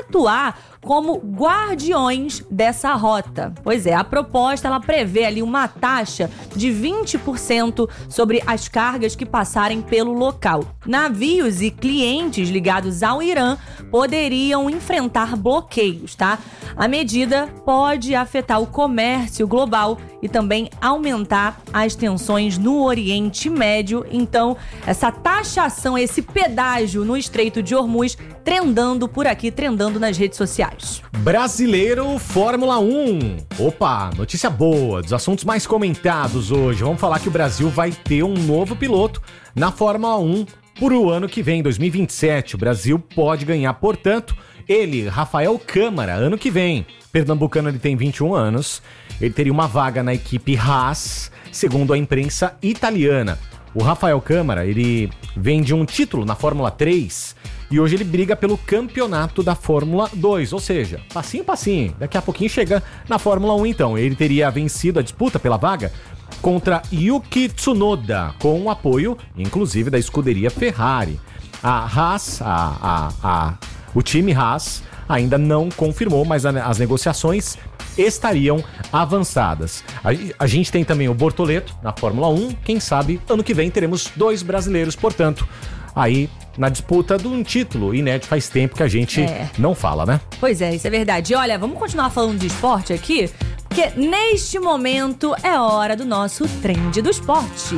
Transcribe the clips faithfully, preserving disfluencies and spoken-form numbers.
atuar como guardiões dessa rota. Pois é, a proposta ela prevê ali uma taxa de vinte por cento sobre as cargas que passarem pelo local. Navios e clientes ligados ao Irã poderiam enfrentar bloqueios, tá? A medida pode afetar o comércio global e também aumentar as tensões no Oriente Médio. Então, essa taxação, esse pedágio no Estreito de Hormuz, trendando por aqui, trendando nas redes sociais. Brasileiro Fórmula um. Opa, notícia boa, dos assuntos mais comentados hoje. Vamos falar que o Brasil vai ter um novo piloto na Fórmula um por o ano que vem, dois mil e vinte e sete. O Brasil pode ganhar, portanto, ele, Rafael Câmara, ano que vem. Pernambucano, ele tem vinte e um anos. Ele teria uma vaga na equipe Haas, segundo a imprensa italiana. O Rafael Câmara, ele vem de um título na Fórmula três e hoje ele briga pelo campeonato da Fórmula dois, ou seja, passinho, passinho. Daqui a pouquinho chega na Fórmula um, então. Ele teria vencido a disputa pela vaga contra Yuki Tsunoda, com o apoio, inclusive, da escuderia Ferrari. A Haas, a, a, a, o time Haas ainda não confirmou, mas a, as negociações estariam avançadas. A, a gente tem também o Bortoleto na Fórmula um. Quem sabe ano que vem teremos dois brasileiros, portanto, aí na disputa de um título inédito. Faz tempo que a gente é. não fala, né? Pois é, isso é verdade. E olha, vamos continuar falando de esporte aqui, porque neste momento é hora do nosso Trend do Esporte.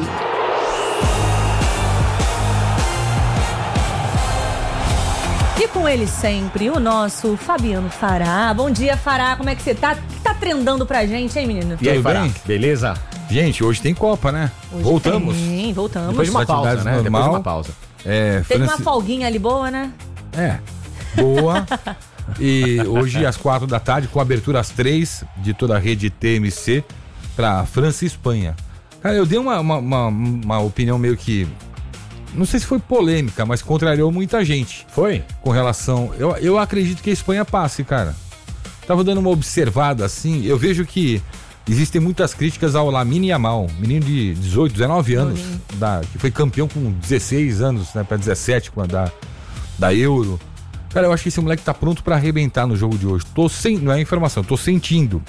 E com ele sempre, o nosso Fabiano Fará. Bom dia, Fará. Como é que você tá? O que tá trendando pra gente, hein, menino? E aí, Fará? Beleza? Gente, hoje tem Copa, né? Hoje voltamos. Sim, voltamos. Depois de uma pausa, né? Normal. Depois de uma pausa. É, Teve Franci... uma folguinha ali boa, né? É, boa. E hoje, às quatro da tarde, com abertura às três de toda a rede T M C pra França e Espanha. Cara, eu dei uma, uma, uma, uma opinião meio que... Não sei se foi polêmica, mas contrariou muita gente. Foi? Com relação... Eu, eu acredito que a Espanha passe, cara. Tava dando uma observada assim, eu vejo que existem muitas críticas ao Lamine Yamal, menino de dezoito, dezenove anos, da, que foi campeão com dezesseis anos, né, pra dezessete, com a da, da Euro. Cara, eu acho que esse moleque tá pronto pra arrebentar no jogo de hoje. Tô sem, não é informação, tô sentindo.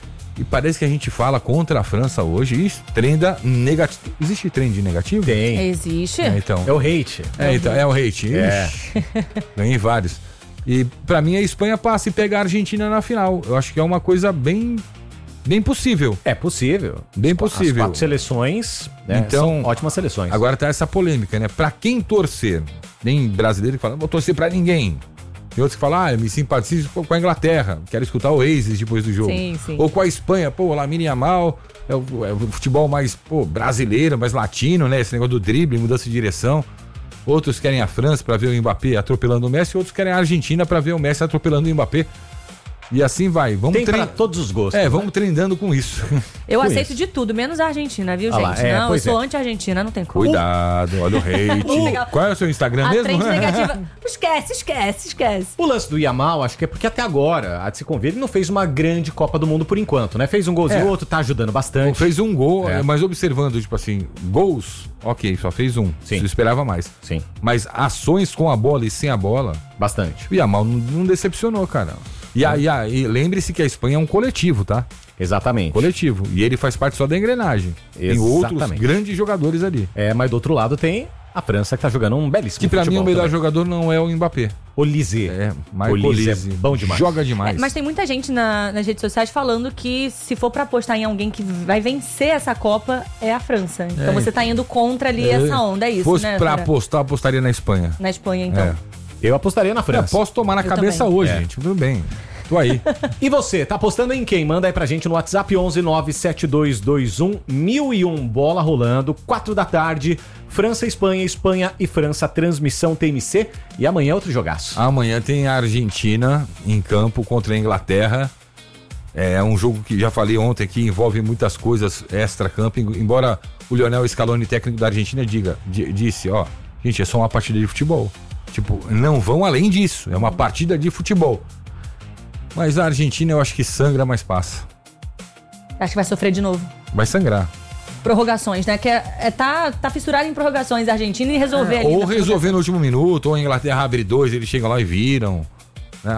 E parece que a gente fala contra a França hoje e trenda negativo. Existe trend negativo? Tem. Existe. É, então. É o hate. É, então, é o hate. É. Ganhei vários. E pra mim a Espanha passa e pega a Argentina na final. Eu acho que é uma coisa bem, bem possível. É possível. Bem possível. As quatro seleções, né, então, são ótimas seleções. Agora tá essa polêmica, né? Pra quem torcer? Tem brasileiro que fala, não vou torcer pra ninguém. Tem outros que falam, ah, eu me simpatizo com a Inglaterra, quero escutar o Oasis depois do jogo. Sim, sim. Ou com a Espanha, pô, o Lamine Yamal é o, é o futebol mais pô, brasileiro, mais latino, né? Esse negócio do drible, mudança de direção. Outros querem a França pra ver o Mbappé atropelando o Messi, outros querem a Argentina pra ver o Messi atropelando o Mbappé. E assim vai. Vamos Tem tre... pra todos os gostos. É, né? vamos treinando com isso. Eu Com aceito isso. de tudo, menos a Argentina, viu, Ah gente? lá, é, não, eu pois sou é. anti-Argentina, não tem como. Cuidado, olha o hate. Legal. Qual é o seu Instagram A mesmo? trend negativa. Esquece, esquece, esquece. O lance do Yamal, acho que é porque até agora, a de se convir, ele não fez uma grande Copa do Mundo por enquanto, né? Fez um golzinho, É. outro tá ajudando bastante. Fez um gol, É. mas observando, tipo assim, gols, ok, só fez um. Sim. Você esperava mais. Sim, Mas ações com a bola e sem a bola, bastante. o Yamal não, não decepcionou, cara. E, a, e, a, e lembre-se que a Espanha é um coletivo, tá? Exatamente. Coletivo. E ele faz parte só da engrenagem. Tem outros Exatamente. grandes jogadores ali. É, mas do outro lado tem a França que tá jogando um belíssimo Que pra mim o futebol melhor também. jogador não é o Mbappé. Olise. É, Michael Olise é Olise. bom demais. Joga demais. É, mas tem muita gente na- nas redes sociais falando que se for pra apostar em alguém que vai vencer essa Copa, é a França. Então É. você tá indo contra ali essa onda, é isso, Fosse né? pra Fara? apostar, apostaria na Espanha. Na Espanha, então. É. Eu apostaria na É, França. posso tomar na Eu cabeça também. hoje, É. gente. Tudo bem. Tô aí. E você, tá apostando em quem? Manda aí pra gente no WhatsApp onze nove sete dois dois um mil e um. Bola rolando, quatro da tarde. França, Espanha, Espanha e França, transmissão T M C. E amanhã outro jogaço. Amanhã tem a Argentina em campo contra a Inglaterra. É um jogo que já falei ontem que envolve muitas coisas extra-campo. Embora o Lionel Scaloni, técnico da Argentina, diga, di- disse, ó, gente, é só uma partida de futebol. Tipo, não vão além disso. É uma partida de futebol. Mas a Argentina eu acho que sangra, mas passa. Acho que vai sofrer de novo. Vai sangrar. Prorrogações, né? Que é, é- tá, tá fissurado em prorrogações a Argentina e resolver ali. Ou na resolver no último minuto, ou a Inglaterra abre dois, eles chegam lá e viram.